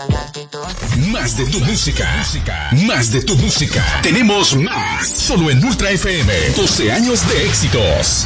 Más de tu música. Más de tu música. Tenemos más. Solo en Ultra FM. 12 años de éxitos.